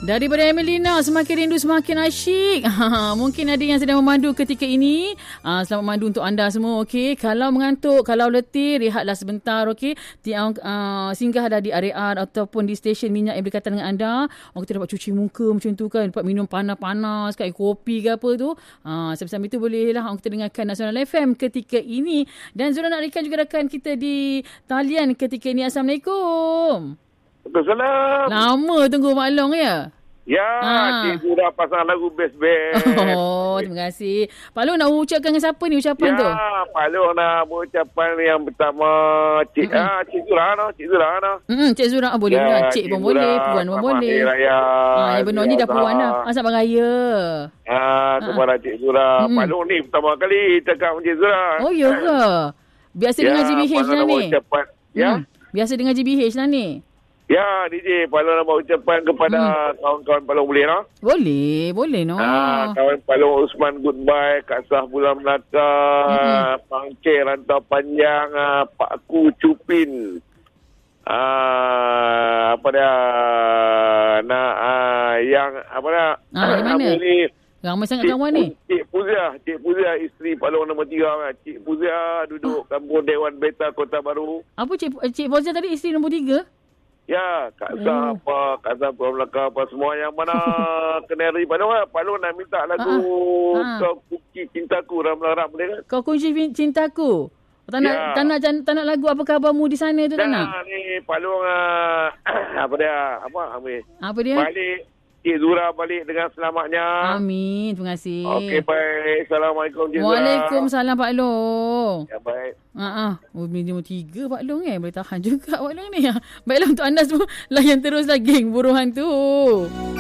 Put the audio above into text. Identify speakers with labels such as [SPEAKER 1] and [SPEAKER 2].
[SPEAKER 1] Daripada Emelina, semakin rindu semakin asyik. Mungkin ada yang sedang memandu ketika ini. Selamat memandu untuk anda semua. Okey, kalau mengantuk, kalau letih, rehatlah sebentar. Okey, singgahlah di area ataupun di stesen minyak yang berkaitan dengan anda. Kita dapat cuci muka macam tu kan, dapat minum panas-panas, kat kopi ke apa tu. Sambil-sambil tu bolehlah kita dengarkan Nasional FM ketika ini. Dan Zura nak rekan juga rakan kita di talian ketika ini. Assalamualaikum.
[SPEAKER 2] Assalamualaikum.
[SPEAKER 1] Lama tunggu Mak Long ya?
[SPEAKER 2] Ya, cikgu dah pasang lagu best-best.
[SPEAKER 1] Oh, terima kasih. Pak Long nak ucapkan dengan siapa ni ucapan tu?
[SPEAKER 2] Ya, Pak Long nak berucapan yang pertama Cik Zura no.
[SPEAKER 1] Cik Zura boleh juga. Cik pun boleh, puan pun boleh. Yang benar ni dah puan dah. Selamat raya.
[SPEAKER 2] Kepada Cik Zura. Pak Long ni pertama kali cakap dengan Cik Zura.
[SPEAKER 1] Oh, ya ke? Biasa dengan GBH lah ni. Biasa dengan GBH lah ni.
[SPEAKER 2] Ya, DJ, Pak Long nak buat ucapan kepada kawan-kawan Pak Long boleh, no?
[SPEAKER 1] Boleh, no.
[SPEAKER 2] Kawan Pak Long Usman Goodbye, Kak Sah Bulan Melaka, Pangceh Rantau Panjang, Pak Ku Cupin.
[SPEAKER 1] Dari mana? Ramai sangat kawan ni.
[SPEAKER 2] Cik Puzia, isteri Pak Long nombor 3. Cik Puzia duduk kampung Dewan Beta Kota Baru.
[SPEAKER 1] Apa Cik Puzia tadi, isteri nombor 3?
[SPEAKER 2] Ya, Kak Zah Kak Zah Puan Melaka apa semua yang mana kenari Pak Long nak minta lagu Kau Kunci Cintaku Ramlah boleh kan?
[SPEAKER 1] Kau Kunci Cintaku. Tak nak lagu Apa Khabarmu di sana tu tak nak?
[SPEAKER 2] Ni Pak Long apa dia? Balik Cik Zura balik dengan selamatnya.
[SPEAKER 1] Amin. Terima kasih.
[SPEAKER 2] Okey, baik. Assalamualaikum, Cik Zura.
[SPEAKER 1] Waalaikumsalam, Pak Long.
[SPEAKER 2] Ya, baik.
[SPEAKER 1] Nombor 3 Pak Long boleh tahan juga Pak Long ni. Baiklah untuk anda semua, layan teruslah geng buruhan tu.